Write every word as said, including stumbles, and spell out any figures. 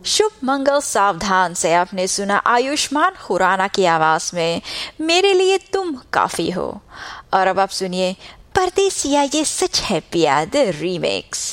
शुभ मंगल सावधान से आपने सुना आयुष्मान खुराना की आवाज में मेरे लिए तुम काफी हो। और अब आप सुनिए परदेसिया ये सच है प्यार द रीमिक्स।